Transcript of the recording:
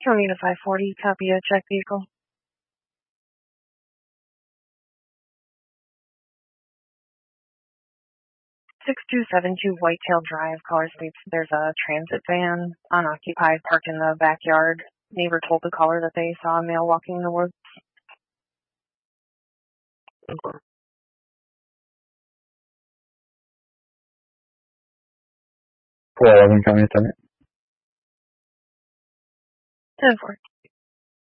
County to 540, copy a check vehicle. 6272 Whitetail Drive, caller states there's a transit van unoccupied parked in the backyard. Neighbor told the caller that they saw a male walking in the woods. Okay. 411 County Attorney. 10-4.